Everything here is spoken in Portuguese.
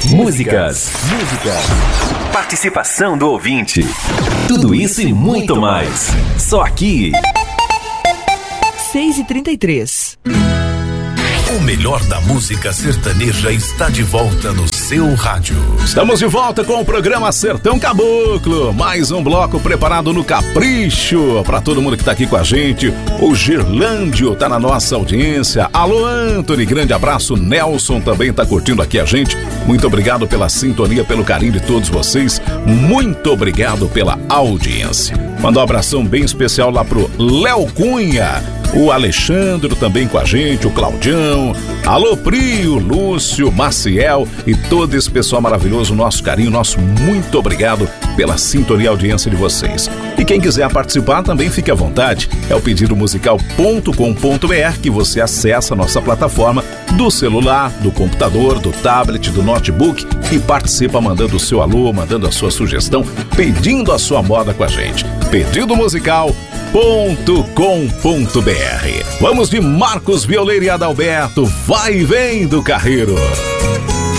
músicas, participação do ouvinte. Tudo isso e muito mais. Só aqui. 6h33. O melhor da música sertaneja está de volta no seu rádio. Estamos de volta com o programa Sertão Caboclo. Mais um bloco preparado no capricho. Para todo mundo que tá aqui com a gente. O Girlândio tá na nossa audiência. Alô, Anthony, grande abraço. Nelson também tá curtindo aqui a gente. Muito obrigado pela sintonia, pelo carinho de todos vocês. Muito obrigado pela audiência. Mandar um abração bem especial lá pro Léo Cunha. O Alexandre também com a gente, o Claudião, alô Prio, Lúcio, Maciel e todo esse pessoal maravilhoso, nosso carinho, nosso muito obrigado pela sintonia e audiência de vocês. E quem quiser participar também fique à vontade, é o pedidomusical.com.br que você acessa a nossa plataforma do celular, do computador, do tablet, do notebook e participa mandando o seu alô, mandando a sua sugestão, pedindo a sua moda com a gente. Pedidomusical.com.br. Vamos de Marcos Violeiro e Adalberto, vai e vem do Carreiro.